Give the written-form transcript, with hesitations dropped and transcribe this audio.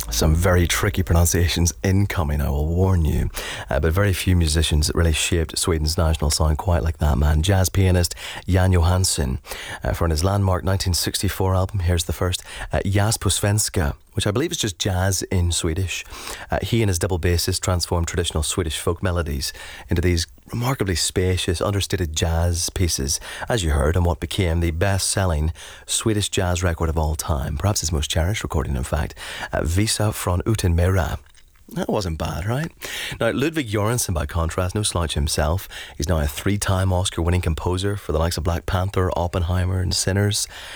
Some very tricky pronunciations incoming, I will warn you. But very few musicians that really shaped Sweden's national sound quite like that man. Jazz pianist Jan Johansson. From his landmark 1964 album, here's the first, Jazz på svenska, which I believe is just jazz in Swedish. He and his double bassist transformed traditional Swedish folk melodies into these remarkably spacious, understated jazz pieces, as you heard, on what became the best-selling Swedish jazz record of all time, perhaps his most cherished recording, in fact, Visa från Utan Mera. That wasn't bad, right? Now, Ludwig Göransson, by contrast, no slouch himself. He's now a 3-time Oscar-winning composer for the likes of Black Panther, Oppenheimer and Sinners.